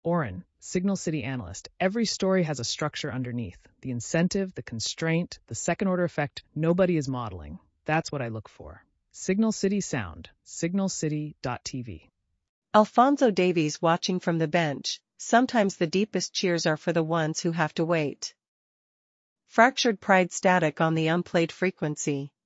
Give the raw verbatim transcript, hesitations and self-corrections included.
Oren, Signal City analyst. Every story has a structure underneath. The incentive, the constraint, the second-order effect, nobody is modeling. That's what I look for. Signal City Sound, signal city dot t v. Alphonso Davies watching from the bench. Sometimes the deepest cheers are for the ones who have to wait. Fractured pride static on the unplayed frequency.